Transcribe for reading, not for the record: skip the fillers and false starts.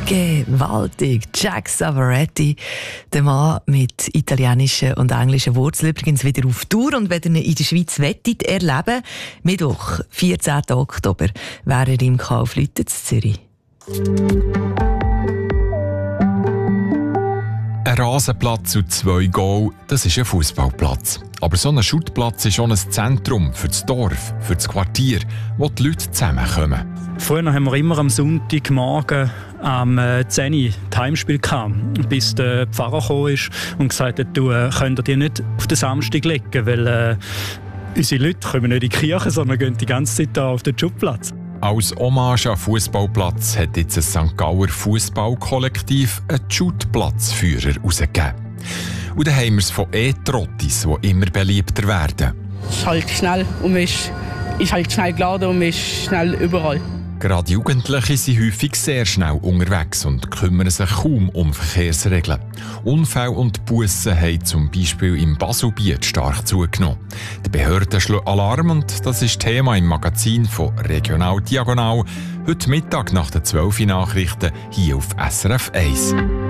Gewaltig. Jack Savaretti, der Mann mit italienischen und englischen Wurzeln, übrigens wieder auf Tour. Und wenn ihr ihn in der Schweiz wettet erleben, Mittwoch, 14. Oktober, wäre er im Kaufleuten in Zürich. Ein Rasenplatz und 2 Goal, das ist ein Fußballplatz. Aber so ein Schuttplatz ist schon ein Zentrum für das Dorf, für das Quartier, wo die Leute zusammenkommen. Früher haben wir immer am Sonntagmorgen am 10 Uhr Heimspiel gehabt, bis der Pfarrer gekommen ist und gesagt hat, du könnt ihr die nicht auf den Samstag legen, weil unsere Leute kommen nicht in die Kirche, sondern gehen die ganze Zeit da auf den Schutplatz. Als Hommage an Fußballplatz hat jetzt ein St. Gauer Fußballkollektiv einen Schuttplatzführer herausgegeben. Und dann haben wir es von E-Trottis, die immer beliebter werden. Es ist halt schnell und man ist halt schnell geladen und man ist schnell überall. Gerade Jugendliche sind häufig sehr schnell unterwegs und kümmern sich kaum um Verkehrsregeln. Unfälle und Bussen haben zum Beispiel im Baselbiet stark zugenommen. Die Behörden schlagen Alarm und das ist Thema im Magazin von Regional Diagonal. Heute Mittag nach den 12 Nachrichten hier auf SRF 1.